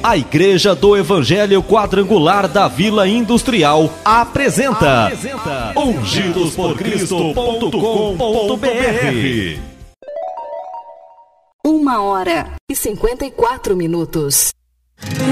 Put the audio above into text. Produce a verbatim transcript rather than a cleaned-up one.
A Igreja do Evangelho Quadrangular da Vila Industrial apresenta, apresenta ungidos por cristo ponto com ponto b r. Uma hora e cinquenta e quatro minutos.